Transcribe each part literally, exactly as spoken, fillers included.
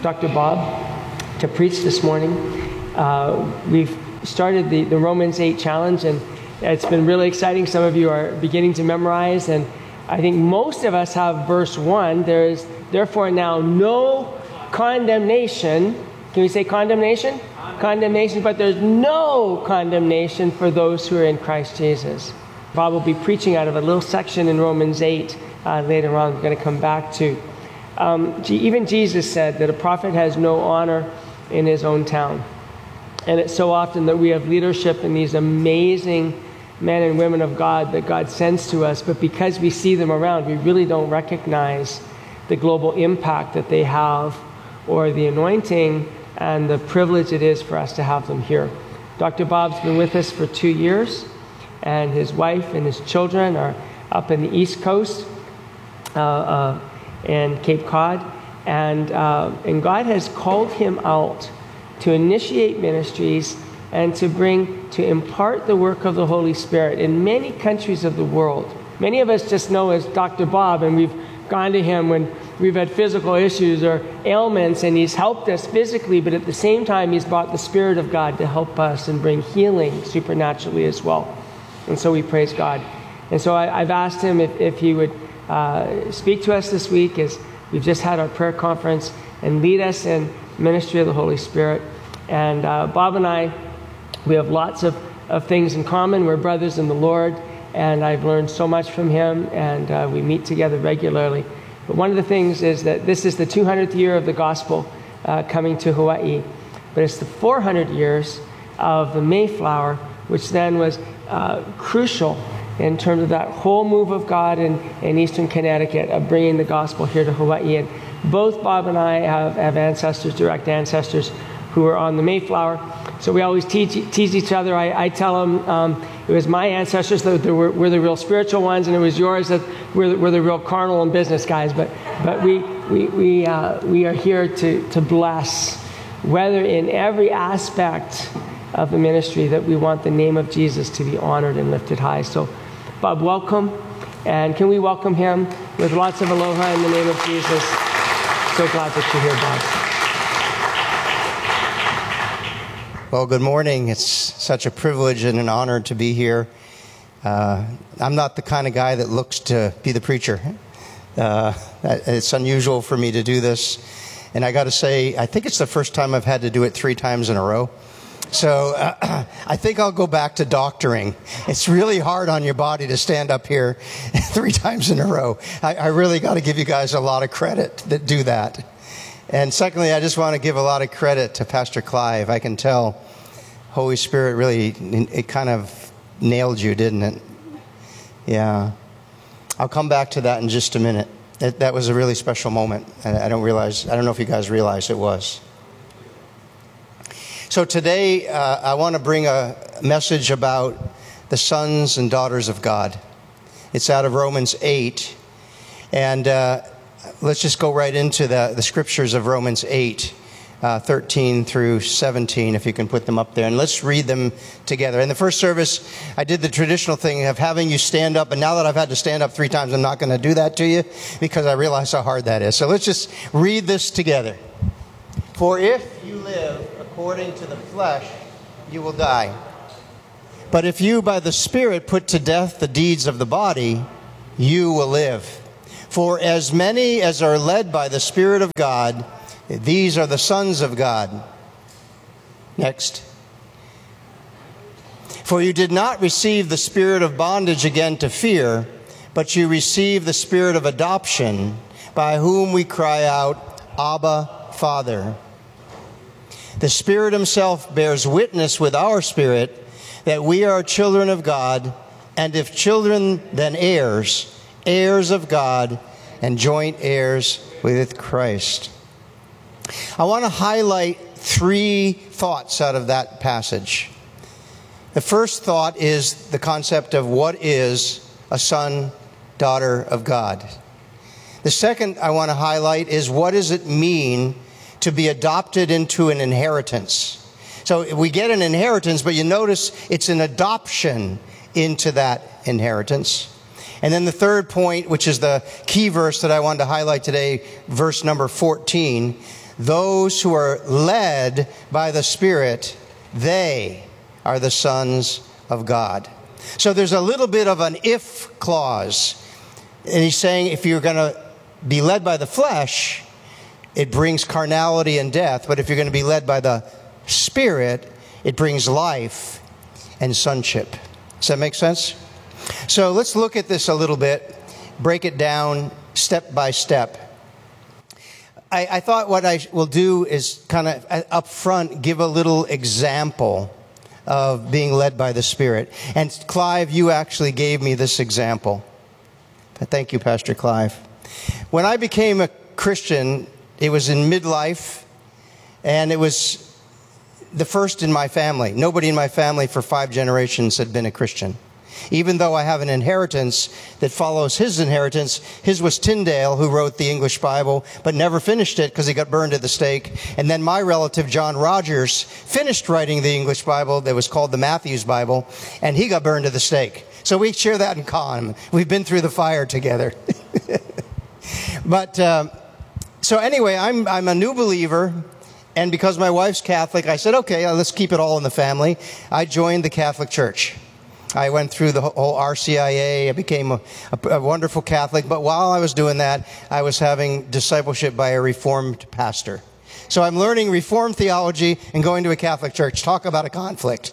Doctor Bob to preach this morning. Uh, we've started the, the Romans eight challenge, and it's been really exciting. Some of you are beginning to memorize, and I think most of us have verse one. There is therefore now no condemnation. Can we say condemnation? Condemnation, but there's no condemnation for those who are in Christ Jesus. Bob will be preaching out of a little section in Romans eight uh, later on. We're going to come back to. Um, even Jesus said that a prophet has no honor in his own town. And it's so often that we have leadership in these amazing men and women of God that God sends to us, but because we see them around, we really don't recognize the global impact that they have or the anointing and the privilege it is for us to have them here. Doctor Bob's been with us for two years, and his wife and his children are up in the East Coast uh, uh, and Cape Cod, and, uh, and God has called him out to initiate ministries and to bring, to impart the work of the Holy Spirit in many countries of the world. Many of us just know as Doctor Bob, and we've gone to him when we've had physical issues or ailments, and he's helped us physically, but at the same time, he's brought the Spirit of God to help us and bring healing supernaturally as well. And so we praise God. And so I, I've asked him if, if he would uh, speak to us this week as we've just had our prayer conference and lead us in ministry of the Holy Spirit. And uh, Bob and I, we have lots of, of things in common. We're brothers in the Lord, and I've learned so much from him, and uh, we meet together regularly. But one of the things is that this is the two hundredth year of the gospel uh, coming to Hawaii, but it's the four hundred years of the Mayflower, which then was uh, crucial in terms of that whole move of God in, in eastern Connecticut of bringing the gospel here to Hawaii. And both Bob and I have, have ancestors, direct ancestors, who were on the Mayflower. So we always tease, tease each other. I, I tell them um, it was my ancestors that were, were the real spiritual ones, and it was yours that were the, were the real carnal and business guys. But but we we we uh, we are here to to bless, whether in every aspect of the ministry that we want the name of Jesus to be honored and lifted high. So, Bob, welcome, and can we welcome him with lots of aloha in the name of Jesus? So glad that you're here, Bob. Well, good morning. It's such a privilege and an honor to be here. Uh, I'm not the kind of guy that looks to be the preacher. Uh, it's unusual for me to do this. And I got to say, I think it's the first time I've had to do it three times in a row. So uh, I think I'll go back to doctoring. It's really hard on your body to stand up here three times in a row. I, I really got to give you guys a lot of credit that do that. And secondly, I just want to give a lot of credit to Pastor Clive. I can tell Holy Spirit really, it kind of nailed you, didn't it? Yeah. I'll come back to that in just a minute. That, that was a really special moment. I don't realize, I don't know if you guys realize it was. So today, uh, I want to bring a message about the sons and daughters of God. It's out of Romans eight. And uh, let's just go right into the, the scriptures of Romans eight, uh, thirteen through seventeen, if you can put them up there. And let's read them together. In the first service, I did the traditional thing of having you stand up. And now that I've had to stand up three times, I'm not going to do that to you because I realize how hard that is. So let's just read this together. For if you live according to the flesh, you will die. But if you by the Spirit put to death the deeds of the body, you will live. For as many as are led by the Spirit of God, these are the sons of God. Next. For you did not receive the spirit of bondage again to fear, but you received the spirit of adoption, by whom we cry out, Abba, Father. The Spirit himself bears witness with our spirit that we are children of God, and if children, then heirs, heirs of God, and joint heirs with Christ. I want to highlight three thoughts out of that passage. The first thought is the concept of what is a son, daughter of God. The second I want to highlight is what does it mean to be adopted into an inheritance. So we get an inheritance, but you notice it's an adoption into that inheritance. And then the third point, which is the key verse that I wanted to highlight today, verse number fourteen, Those who are led by the Spirit, they are the sons of God. So there's a little bit of an if clause. And he's saying if you're going to be led by the flesh, it brings carnality and death. But if you're going to be led by the Spirit, it brings life and sonship. Does that make sense? So let's look at this a little bit, break it down step by step. I, I thought what I will do is kind of up front give a little example of being led by the Spirit. And Clive, you actually gave me this example. Thank you, Pastor Clive. When I became a Christian, it was in midlife, and it was the first in my family. Nobody in my family for five generations had been a Christian. Even though I have an inheritance that follows his inheritance, his was Tyndale, who wrote the English Bible, but never finished it because he got burned at the stake. And then my relative, John Rogers, finished writing the English Bible that was called the Matthew's Bible, and he got burned at the stake. So we share that in common. We've been through the fire together. But um, so anyway, I'm I'm a new believer. And because my wife's Catholic, I said, okay, let's keep it all in the family. I joined the Catholic Church. I went through the whole R C I A. I became a, a, a wonderful Catholic. But while I was doing that, I was having discipleship by a Reformed pastor. So I'm learning Reformed theology and going to a Catholic church. Talk about a conflict.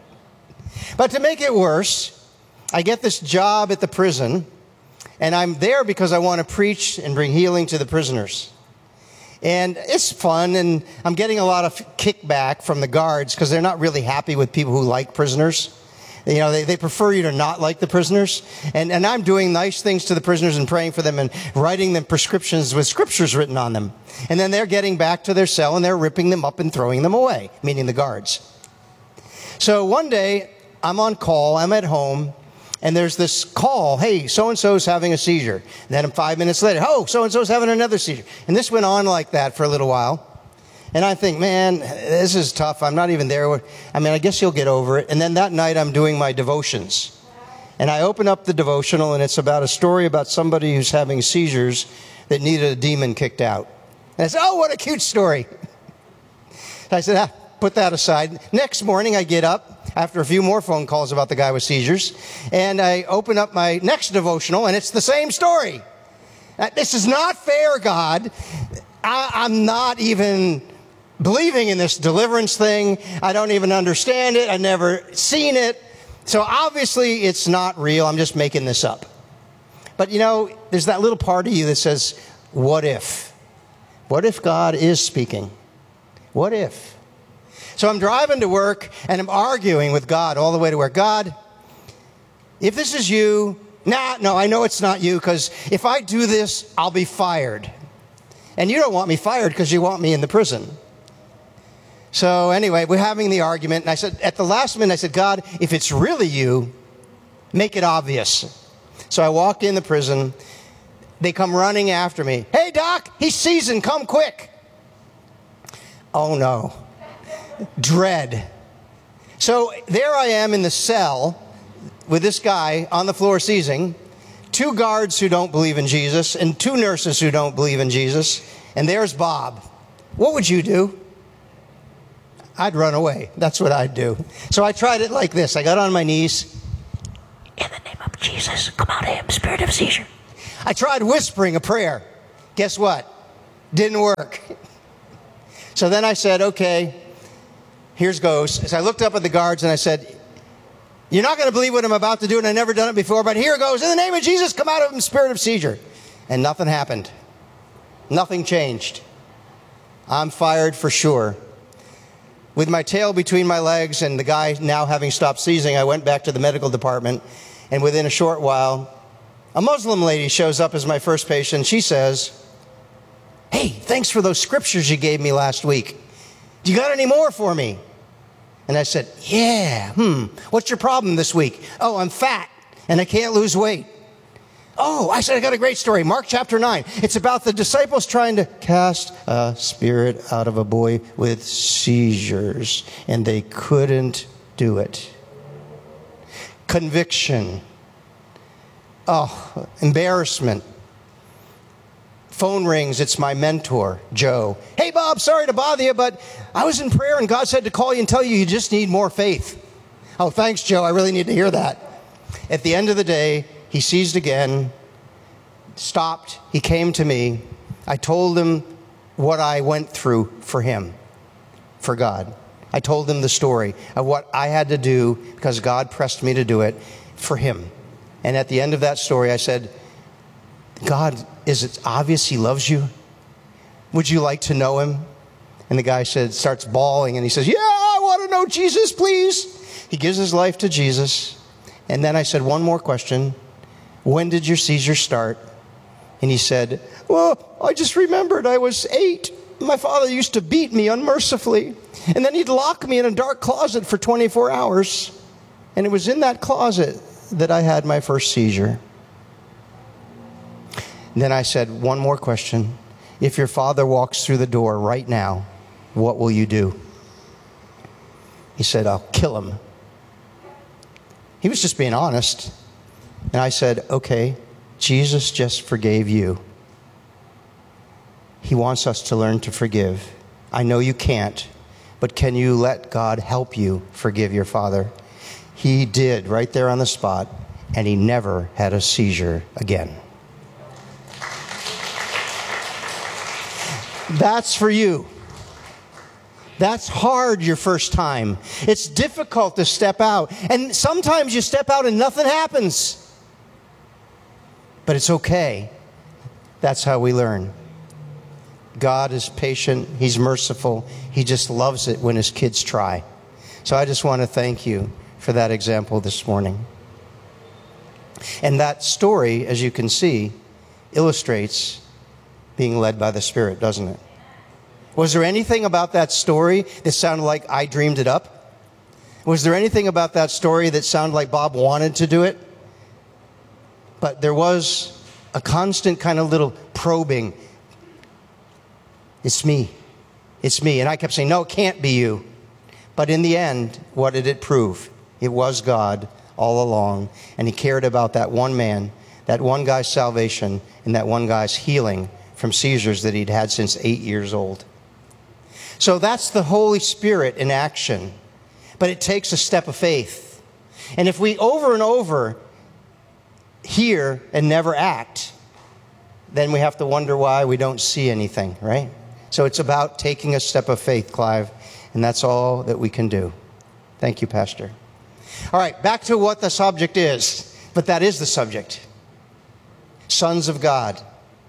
But to make it worse, I get this job at the prison. And I'm there because I want to preach and bring healing to the prisoners. And it's fun, and I'm getting a lot of kickback from the guards because they're not really happy with people who like prisoners. You know, they, they prefer you to not like the prisoners. And, and I'm doing nice things to the prisoners and praying for them and writing them prescriptions with scriptures written on them. And then they're getting back to their cell and they're ripping them up and throwing them away, meaning the guards. So one day, I'm on call, I'm at home, and there's this call, hey, so-and-so's having a seizure. And then five minutes later, oh, so-and-so's having another seizure. And this went on like that for a little while. And I think, man, this is tough. I'm not even there. I mean, I guess you'll get over it. And then that night I'm doing my devotions. And I open up the devotional, and it's about a story about somebody who's having seizures that needed a demon kicked out. And I said, oh, what a cute story. I said, ah, put that aside. Next morning I get up after a few more phone calls about the guy with seizures. And I open up my next devotional, and it's the same story. This is not fair, God. I, I'm not even believing in this deliverance thing. I don't even understand it. I've never seen it. So obviously it's not real. I'm just making this up. But you know, there's that little part of you that says, what if? What if God is speaking? What if? So I'm driving to work and I'm arguing with God all the way to work. God, if this is you, nah, no, I know it's not you, because if I do this, I'll be fired. And you don't want me fired because you want me in the prison. So anyway, we're having the argument. And I said, at the last minute, I said, God, if it's really you, make it obvious. So I walk in the prison. They come running after me. Hey, Doc, he's seasoned. Come quick. Oh, no. Dread. So there I am in the cell with this guy on the floor seizing, two guards who don't believe in Jesus, and two nurses who don't believe in Jesus, and there's Bob. What would you do? I'd run away. That's what I'd do. So I tried it like this. I got on my knees. In the name of Jesus, come out of him, spirit of seizure. I tried whispering a prayer. Guess what? Didn't work. So then I said, okay, here's goes. So I looked up at the guards and I said, you're not going to believe what I'm about to do, and I've never done it before, but here goes. In the name of Jesus, come out of him, spirit of seizure. And nothing happened. Nothing changed. I'm fired for sure. With my tail between my legs and the guy now having stopped seizing, I went back to the medical department, and within a short while, a Muslim lady shows up as my first patient. She says, hey, thanks for those scriptures you gave me last week. Do you got any more for me? And I said, yeah, hmm, what's your problem this week? Oh, I'm fat and I can't lose weight. Oh, I said, I got a great story. Mark chapter nine. It's about the disciples trying to cast a spirit out of a boy with seizures, and they couldn't do it. Conviction. Oh, embarrassment. Phone rings. It's my mentor, Joe. Hey, Bob, sorry to bother you, but I was in prayer and God said to call you and tell you you just need more faith. Oh, thanks, Joe. I really need to hear that. At the end of the day, he seized again, stopped. He came to me. I told him what I went through for him, for God. I told him the story of what I had to do because God pressed me to do it for him. And at the end of that story, I said, God, is it obvious he loves you? Would you like to know him? And the guy said, starts bawling, and he says, yeah, I want to know Jesus, please. He gives his life to Jesus. And then I said, one more question. When did your seizure start? And he said, well, I just remembered I was eight. My father used to beat me unmercifully. And then he'd lock me in a dark closet for twenty-four hours. And it was in that closet that I had my first seizure. And then I said, one more question. If your father walks through the door right now, what will you do? He said, I'll kill him. He was just being honest. And I said, okay, Jesus just forgave you. He wants us to learn to forgive. I know you can't, but can you let God help you forgive your father? He did right there on the spot, and he never had a seizure again. That's for you. That's hard your first time. It's difficult to step out. And sometimes you step out and nothing happens. But it's okay. That's how we learn. God is patient. He's merciful. He just loves it when his kids try. So I just want to thank you for that example this morning. And that story, as you can see, illustrates being led by the Spirit, doesn't it? Was there anything about that story that sounded like I dreamed it up? Was there anything about that story that sounded like Bob wanted to do it? But there was a constant kind of little probing. It's me. It's me. And I kept saying, no, it can't be you. But in the end, what did it prove? It was God all along. And he cared about that one man, that one guy's salvation, and that one guy's healing from seizures that he'd had since eight years old. So that's the Holy Spirit in action. But it takes a step of faith. And if we over and over hear and never act, then we have to wonder why we don't see anything, right? So it's about taking a step of faith, Clive, and that's all that we can do. Thank you, Pastor. All right, back to what the subject is, but that is the subject. Sons of God.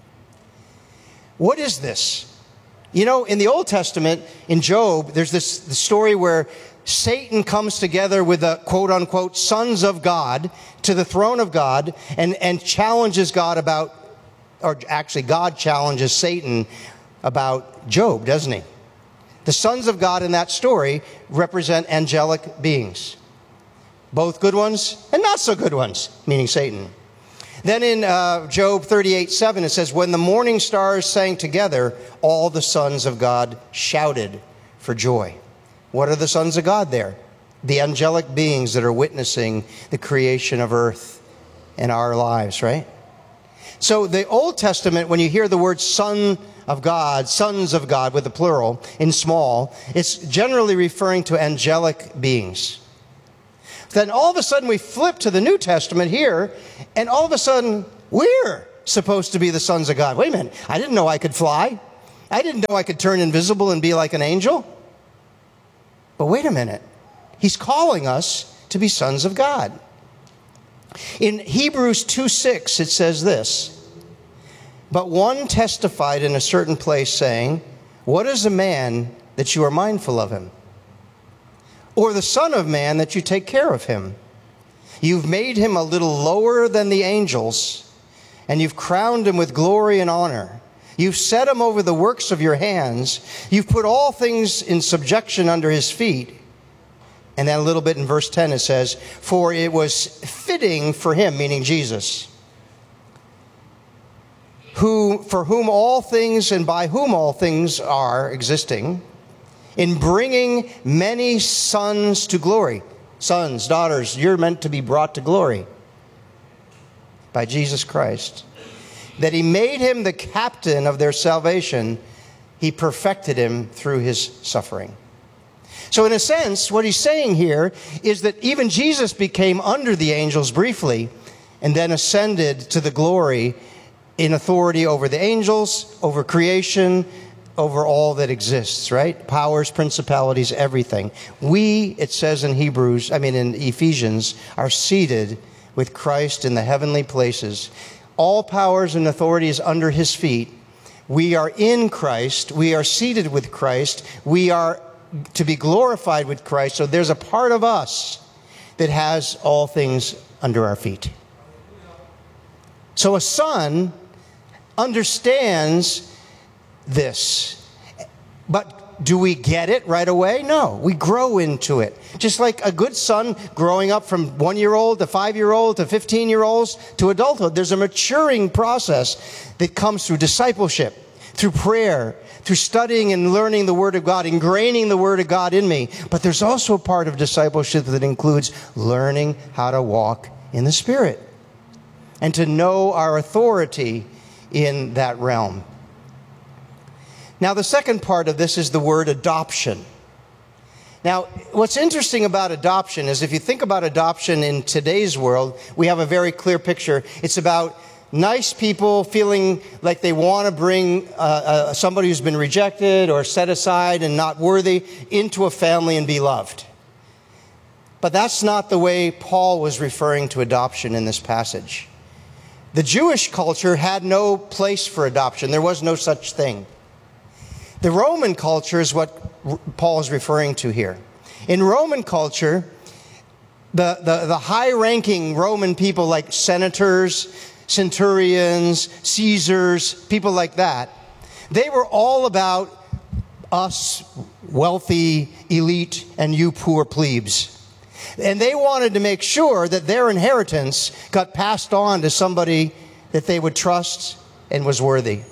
What is this? You know, in the Old Testament, in Job, there's this the story where Satan comes together with the quote-unquote sons of God to the throne of God and, and challenges God about, or actually God challenges Satan about Job, doesn't he? The sons of God in that story represent angelic beings. Both good ones and not so good ones, meaning Satan. Then in uh, Job thirty-eight seven, it says, when the morning stars sang together, all the sons of God shouted for joy. What are the sons of God there? The angelic beings that are witnessing the creation of earth and our lives, right? So the Old Testament, when you hear the word son of God, sons of God with the plural in small, it's generally referring to angelic beings. Then all of a sudden we flip to the New Testament here, and all of a sudden we're supposed to be the sons of God. Wait a minute, I didn't know I could fly. I didn't know I could turn invisible and be like an angel. But wait a minute, he's calling us to be sons of God. In Hebrews two six, it says this, but one testified in a certain place saying, what is a man that you are mindful of him? Or the son of man that you take care of him? You've made him a little lower than the angels, and you've crowned him with glory and honor. You've set him over the works of your hands. You've put all things in subjection under his feet. And then a little bit in verse ten it says, for it was fitting for him, meaning Jesus, who, for whom all things and by whom all things are existing, in bringing many sons to glory. Sons, daughters, you're meant to be brought to glory by Jesus Christ. that he made him the captain of their salvation, he perfected him through his suffering. So in a sense, what he's saying here is that even Jesus became under the angels briefly and then ascended to the glory in authority over the angels, over creation, over all that exists, right? Powers, principalities, everything. We, it says in Hebrews, I mean in Ephesians, are seated with Christ in the heavenly places. All powers and authorities under his feet. We are in Christ. We are seated with Christ. We are to be glorified with Christ. So there's a part of us that has all things under our feet. So a son understands this. But do we get it right away? No, we grow into it. Just like a good son growing up from one-year-old to five-year-old to fifteen-year-olds to adulthood, there's a maturing process that comes through discipleship, through prayer, through studying and learning the Word of God, ingraining the Word of God in me. But there's also a part of discipleship that includes learning how to walk in the Spirit and to know our authority in that realm. Now, the second part of this is the word adoption. Now, what's interesting about adoption is if you think about adoption in today's world, we have a very clear picture. It's about nice people feeling like they want to bring uh, uh, somebody who's been rejected or set aside and not worthy into a family and be loved. But that's not the way Paul was referring to adoption in this passage. The Jewish culture had no place for adoption. There was no such thing. The Roman culture is what Paul is referring to here. In Roman culture, the, the, the high-ranking Roman people like senators, centurions, Caesars, people like that, they were all about us wealthy elite and you poor plebes. And they wanted to make sure that their inheritance got passed on to somebody that they would trust and was worthy.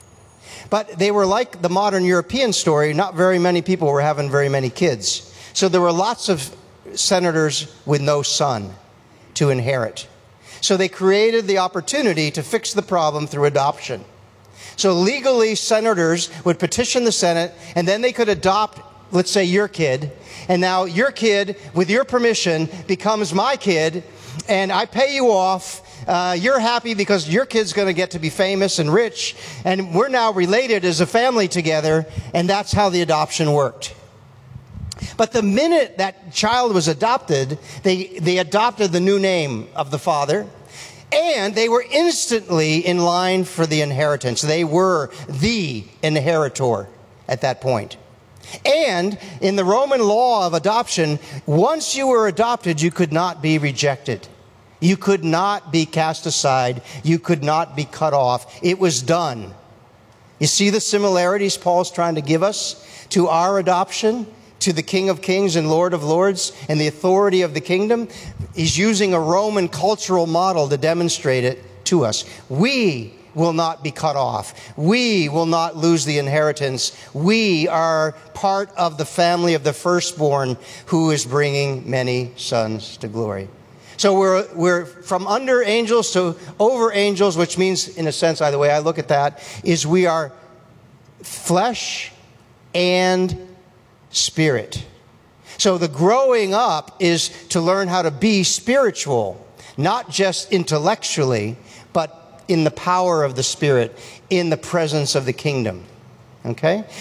But they were like the modern European story. Not very many people were having very many kids. So there were lots of senators with no son to inherit. So they created the opportunity to fix the problem through adoption. So legally, senators would petition the Senate, and then they could adopt, let's say, your kid. And now your kid, with your permission, becomes my kid, and I pay you off. Uh, you're happy because your kid's going to get to be famous and rich, and we're now related as a family together, and that's how the adoption worked. But the minute that child was adopted, they, they adopted the new name of the father, and they were instantly in line for the inheritance. They were the inheritor at that point. And in the Roman law of adoption, once you were adopted, you could not be rejected. You could not be cast aside. You could not be cut off. It was done. You see the similarities Paul's trying to give us to our adoption, to the King of Kings and Lord of Lords, and the authority of the kingdom? He's using a Roman cultural model to demonstrate it to us. We will not be cut off. We will not lose the inheritance. We are part of the family of the firstborn who is bringing many sons to glory. So we're, we're from under angels to over angels, which means, in a sense, the way I look at that, is we are flesh and spirit. So the growing up is to learn how to be spiritual, not just intellectually, but in the power of the Spirit, in the presence of the kingdom. Okay?